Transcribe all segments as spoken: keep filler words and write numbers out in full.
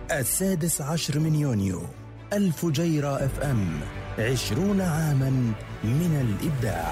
السادس عشر من يونيو، الفجيرة اف ام، عشرون عاما من الإبداع.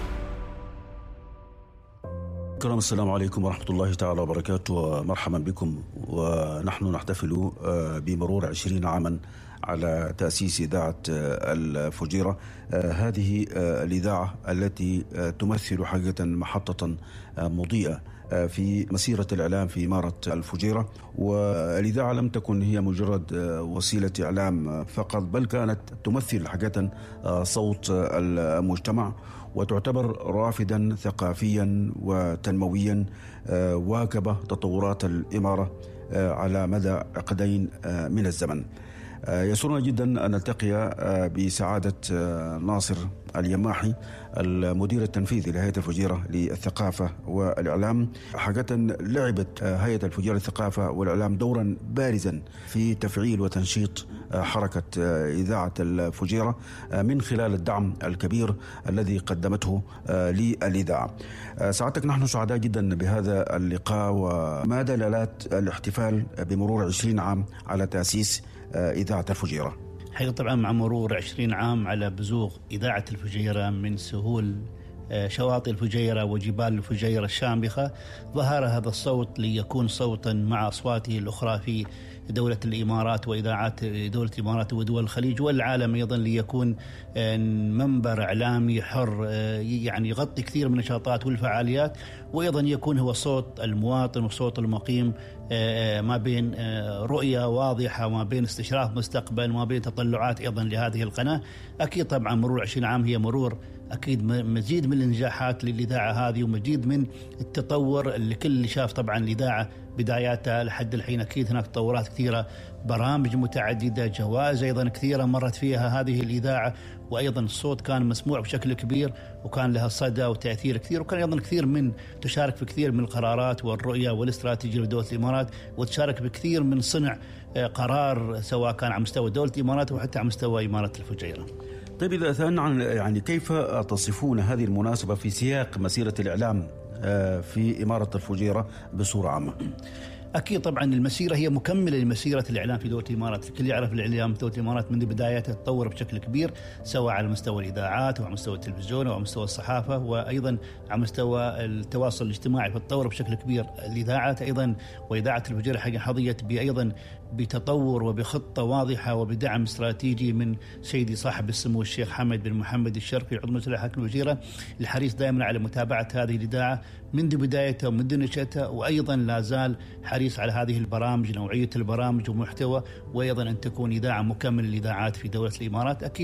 كرام، السلام عليكم ورحمة الله تعالى وبركاته، ومرحبا بكم. ونحن نحتفل بمرور عشرين عاما على تأسيس إذاعة الفجيرة، هذه الإذاعة التي تمثل حقيقة محطة مضيئة في مسيرة الإعلام في إمارة الفجيرة. والإذاعة لم تكن هي مجرد وسيلة إعلام فقط، بل كانت تمثل حقيقة صوت المجتمع، وتعتبر رافدا ثقافيا وتنمويا واكب تطورات الإمارة على مدى عقدين من الزمن. يسرنا جدا أن نلتقي بسعادة ناصر اليماحي، المدير التنفيذي لهيئة الفجيرة للثقافة والإعلام. حقيقة لعبت هيئة الفجيرة للثقافة والإعلام دورا بارزا في تفعيل وتنشيط حركة إذاعة الفجيرة من خلال الدعم الكبير الذي قدمته للإذاعة. سعادتك، نحن سعداء جدا بهذا اللقاء. وما دلالات الاحتفال بمرور عشرين عام على تأسيس إذاعة الفجيرة؟ حقيقة طبعا مع مرور عشرين عام على بزوغ إذاعة الفجيرة من سهول شواطئ الفجيرة وجبال الفجيرة الشامخة، ظهر هذا الصوت ليكون صوتا مع أصواته الأخرى في دولة الإمارات وإذاعات دولة الإمارات ودول الخليج والعالم أيضا، ليكون منبر إعلامي حر يعني يغطي كثير من النشاطات والفعاليات، وأيضا يكون هو صوت المواطن وصوت المقيم ما بين رؤية واضحة وما بين استشراف مستقبل وما بين تطلعات أيضا لهذه القناة. أكيد طبعا مرور عشرين عام هي مرور أكيد مزيد من النجاحات للإذاعة هذه، ومزيد من التطور اللي كل شاف طبعا الإذاعة بداياتها لحد الحين. أكيد هناك تطورات كثيرة، برامج متعددة، جوائز أيضا كثيرة مرت فيها هذه الإذاعة، وأيضا الصوت كان مسموع بشكل كبير وكان لها صدى وتأثير كثير، وكان أيضا كثير من تشارك في كثير من القرارات والرؤية والاستراتيجية لدولة الإمارات، وتشارك بكثير من صنع قرار سواء كان على مستوى دولة الإمارات وحتى على مستوى إمارة الفجيرة. طيب، إذا أثنى عن يعني كيف تصفون هذه المناسبة في سياق مسيرة الإعلام في إمارة الفجيرة بصورة عامة؟ أكيد طبعا المسيرة هي مكملة لمسيرة الإعلام في دولة الإمارات. الكل يعرف الإعلام في دولة الإمارات منذ بدايته تطور بشكل كبير، سواء على مستوى الإذاعات وعلى مستوى التلفزيون وعلى مستوى الصحافة، وأيضا على مستوى التواصل الاجتماعي فتطور بشكل كبير الإذاعات أيضا. وإذاعة الفجيرة حقيقة حظيت بأيضا بتطور وبخطة واضحة وبدعم استراتيجي من سيدي صاحب السمو الشيخ حمد بن محمد الشرقي عضو مجلس حاكم الفجيرة، الحريص دائما على متابعة هذه الإذاعة منذ بدايتها ومنذ نشأتها، وأيضا لا زال حريص على هذه البرامج، نوعية البرامج ومحتوى، وأيضا أن تكون إذاعة مكملة للإذاعات في دولة الإمارات. أكيد